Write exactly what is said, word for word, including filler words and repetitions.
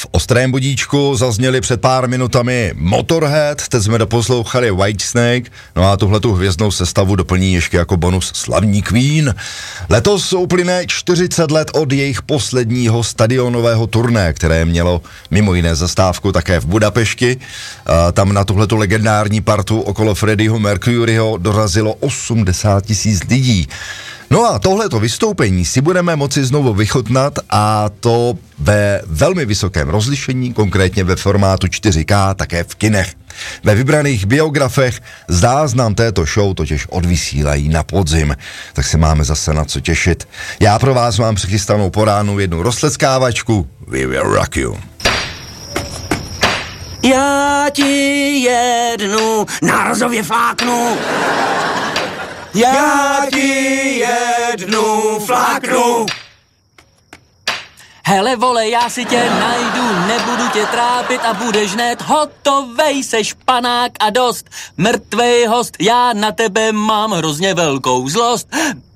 V ostrém budíčku zazněli před pár minutami Motorhead, teď jsme doposlouchali Whitesnake, no a tuhletu hvězdnou sestavu doplní ještě jako bonus slavní Queen. Letos uplyne čtyřicet let od jejich posledního stadionového turné, které mělo mimo jiné zastávku také v Budapešti. A tam na tuhletu legendární partu okolo Freddieho Mercuryho dorazilo osmdesát tisíc lidí. No a tohleto vystoupení si budeme moci znovu vychutnat, a to ve velmi vysokém rozlišení, konkrétně ve formátu čtyři ká, také v kinech. Ve vybraných biografech záznam této show totiž odvysílají na podzim, tak se máme zase na co těšit. Já pro vás mám přichystanou po ránu jednu rozleckávačku. We will rock you. Já ti jednu nárazově fláknu. Já ti jednu fláknu. Hele vole, já si tě najdu, nebudu tě trápit a budeš hned hotovej, seš panák a dost. Mrtvej host, já na tebe mám hrozně velkou zlost.